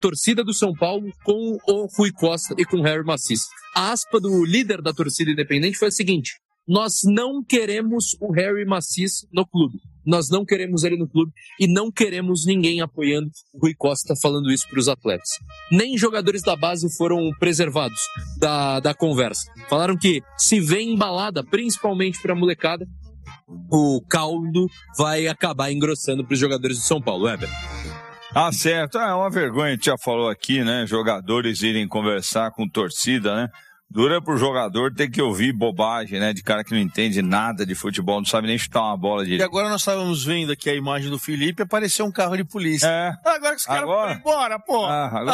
torcida do São Paulo com o Rui Costa e com o Harry Macis. A aspa do líder da torcida independente foi a seguinte: nós não queremos o Harry Macis no clube. Nós não queremos ele no clube e não queremos ninguém apoiando o Rui Costa falando isso para os atletas. Nem jogadores da base foram preservados da conversa. Falaram que se vem embalada, principalmente para a molecada, o caldo vai acabar engrossando para os jogadores do São Paulo. Weber. Ah, certo. É uma vergonha, a gente já falou aqui, né? Jogadores irem conversar com torcida, né? Dura pro jogador ter que ouvir bobagem, né? De cara que não entende nada de futebol, não sabe nem chutar uma bola direito. E agora nós estávamos vendo aqui a imagem do Felipe, apareceu um carro de polícia. Agora que os caras foram embora, pô.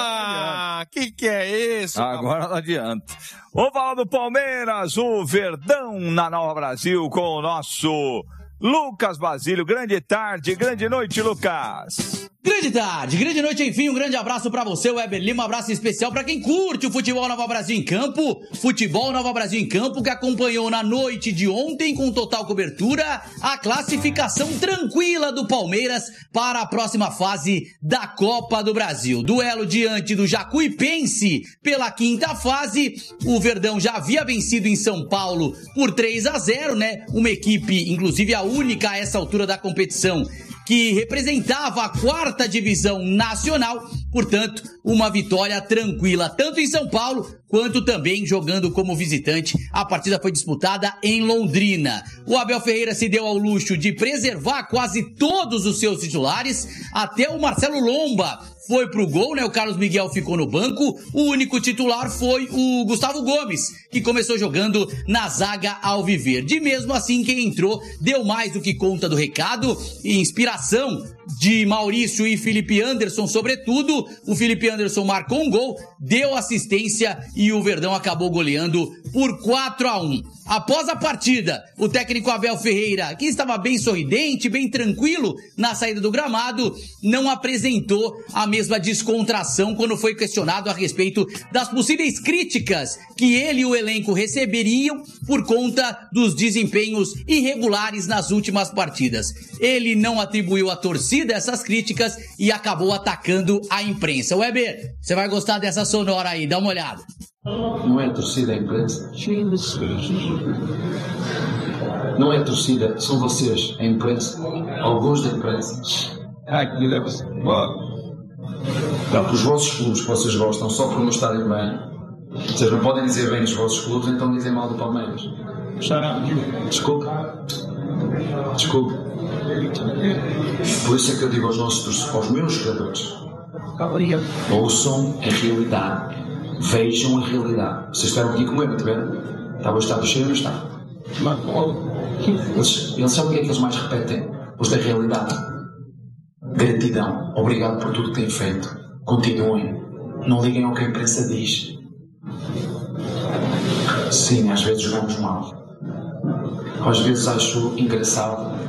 Que é isso? Agora não adianta. Vamos falar do Palmeiras, o Verdão na Nova Brasil com o nosso Lucas Basílio. Grande tarde, grande noite, Lucas. Grande tarde, grande noite, enfim, um grande abraço pra você, Weber Lima, um abraço especial pra quem curte o Futebol Nova Brasil em Campo, Futebol Nova Brasil em Campo, que acompanhou na noite de ontem, com total cobertura, a classificação tranquila do Palmeiras para a próxima fase da Copa do Brasil. Duelo diante do Jacuipense pela quinta fase, o Verdão já havia vencido em São Paulo por 3-0, né? Uma equipe, inclusive a única a essa altura da competição, que representava a quarta divisão nacional, portanto, uma vitória tranquila, tanto em São Paulo, quanto também jogando como visitante. A partida foi disputada em Londrina. O Abel Ferreira se deu ao luxo de preservar quase todos os seus titulares, até o Marcelo Lomba foi pro gol, né? O Carlos Miguel ficou no banco. O único titular foi o Gustavo Gomes, que começou jogando na zaga alviverde. E mesmo assim, quem entrou deu mais do que conta do recado. Inspiração de Maurício e Felipe Anderson, sobretudo. O Felipe Anderson marcou um gol, deu assistência e o Verdão acabou goleando por 4-1. Após a partida, o técnico Abel Ferreira, que estava bem sorridente, bem tranquilo na saída do gramado, não apresentou a mesma descontração quando foi questionado a respeito das possíveis críticas que ele e o elenco receberiam por conta dos desempenhos irregulares nas últimas partidas. Ele não atribuiu à torcida essas críticas e acabou atacando a imprensa. Weber, você vai gostar dessa sonora aí, dá uma olhada. Não é a torcida, é a imprensa. Não é a torcida, são vocês, a imprensa. Alguns da imprensa. Não, os vossos clubes que vocês gostam, só por não estarem bem, vocês não podem dizer bem dos vossos clubes, então dizem mal do Palmeiras. Desculpe. Por isso é que eu digo aos meus jogadores: ouçam a realidade. Vejam a realidade. Vocês estiveram aqui comigo, não tiveram? Estava o estado cheio ou não está? Eles sabem o que é que eles mais repetem? Os da realidade. Gratidão. Obrigado por tudo que têm feito. Continuem. Não liguem ao que a imprensa diz. Sim, às vezes jogamos mal. Às vezes acho engraçado.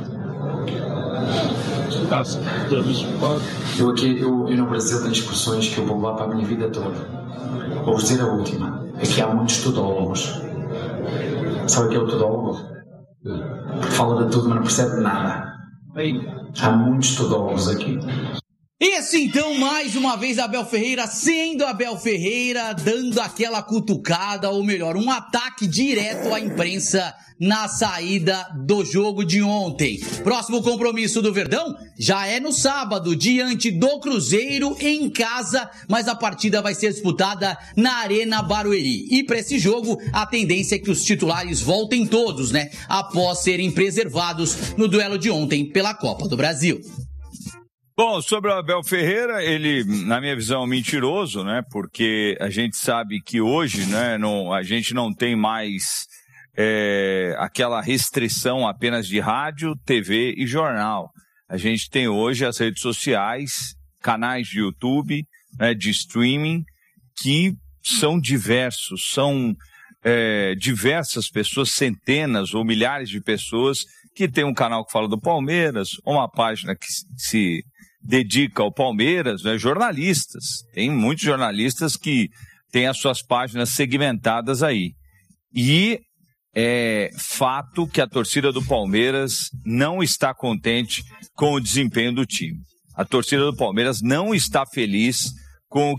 Eu no Brasil tenho expressões que eu vou levar para a minha vida toda. Vou dizer a última. Aqui há muitos todólogos. Sabe o que é o todólogo? Fala de tudo, mas não percebe nada. Há muitos todólogos aqui. Esse então, mais uma vez, Abel Ferreira, sendo Abel Ferreira, dando aquela cutucada, ou melhor, um ataque direto à imprensa na saída do jogo de ontem. Próximo compromisso do Verdão já é no sábado, diante do Cruzeiro em casa, mas a partida vai ser disputada na Arena Barueri. E para esse jogo, a tendência é que os titulares voltem todos, né? Após serem preservados no duelo de ontem pela Copa do Brasil. Bom, sobre o Abel Ferreira, ele, na minha visão, é um mentiroso, né? Porque a gente sabe que hoje, né, a gente não tem mais aquela restrição apenas de rádio, TV e jornal. A gente tem hoje as redes sociais, canais de YouTube, né, de streaming, que são diversos, são diversas pessoas, centenas ou milhares de pessoas que tem um canal que fala do Palmeiras, uma página que se dedica ao Palmeiras, né? Jornalistas, tem muitos jornalistas que têm as suas páginas segmentadas aí. E é fato que a torcida do Palmeiras não está contente com o desempenho do time. A torcida do Palmeiras não está feliz com